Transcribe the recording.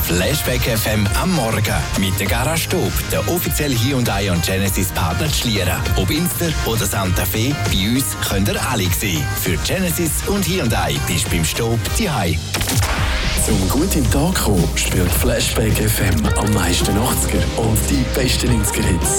Flashback FM am Morgen mit der Garage Staub, der offizielle Hyundai und Genesis Partner zu Schlieren. Ob Inster oder Santa Fe, bei uns könnt ihr alle sehen. Für Genesis und Hyundai bist du beim Staub daheim. Zum gut in den Tag kommen, spielt Flashback FM am meisten 80er und die besten 90er Hits.